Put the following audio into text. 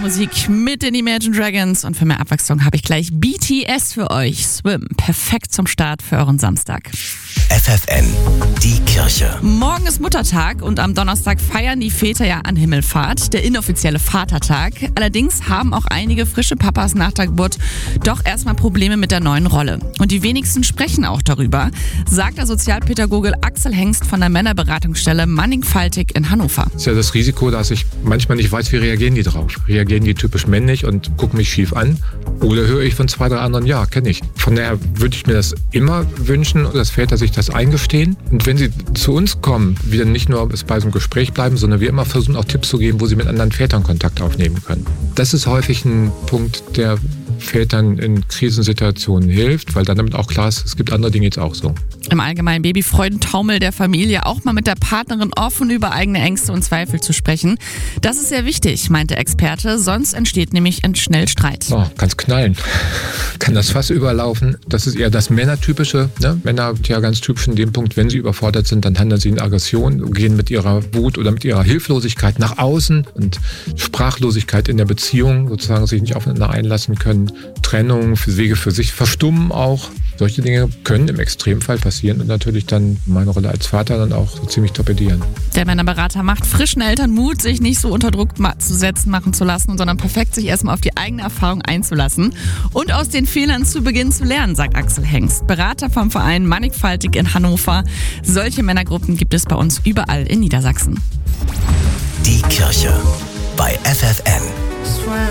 Musik mit den Imagine Dragons und für mehr Abwechslung habe ich gleich BTS für euch. Swim, perfekt zum Start für euren Samstag. FFN, die Kirche. Morgen ist Muttertag und am Donnerstag feiern die Väter ja an Himmelfahrt, der inoffizielle Vatertag. Allerdings haben auch einige frische Papas nach der Geburt doch erstmal Probleme mit der neuen Rolle. Und die wenigsten sprechen auch darüber, sagt der Sozialpädagoge Axel Hengst von der Männerberatungsstelle Manningfaltig in Hannover. Das ist ja das Risiko, dass ich manchmal nicht weiß, wie reagieren die drauf. Reagieren die typisch männlich und gucken mich schief an? Oder höre ich von 2, 3 anderen, ja, kenne ich. Von daher würde ich mir das immer wünschen, dass Väter sich das eingestehen. Und wenn sie zu uns kommen, wir nicht nur bei so einem Gespräch bleiben, sondern wir immer versuchen, auch Tipps zu geben, wo sie mit anderen Vätern Kontakt aufnehmen können. Das ist häufig ein Punkt, der Vätern in Krisensituationen hilft, weil dann damit auch klar ist, es gibt andere Dinge jetzt auch so. Im allgemeinen Babyfreudentaumel der Familie auch mal mit der Partnerin offen über eigene Ängste und Zweifel zu sprechen. Das ist sehr wichtig, meint der Experte, sonst entsteht nämlich schnell Streit. Oh, kann's knallen. Kann das Fass überlaufen. Das ist eher das Männertypische. Ne? Männer sind ja ganz typisch in dem Punkt, wenn sie überfordert sind, dann handeln sie in Aggression, gehen mit ihrer Wut oder mit ihrer Hilflosigkeit nach außen und Sprachlosigkeit in der Beziehung, sozusagen sich nicht aufeinander einlassen können, Trennung, Wege für sich, verstummen auch. Solche Dinge können im Extremfall passieren und natürlich dann meine Rolle als Vater dann auch so ziemlich torpedieren. Der Männerberater macht frischen Eltern Mut, sich nicht so unter Druck machen zu lassen, sondern perfekt sich erstmal auf die eigene Erfahrung einzulassen und aus den Fehlern zu Beginn zu lernen, sagt Axel Hengst, Berater vom Verein Mannigfaltig in Hannover. Solche Männergruppen gibt es bei uns überall in Niedersachsen. Die Kirche bei FFN.